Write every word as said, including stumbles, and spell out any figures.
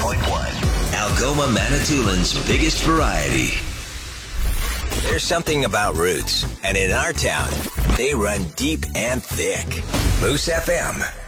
point one. Algoma Manitoulин's biggest variety. There's something about roots, and in our town, they run deep and thick. Moose F M.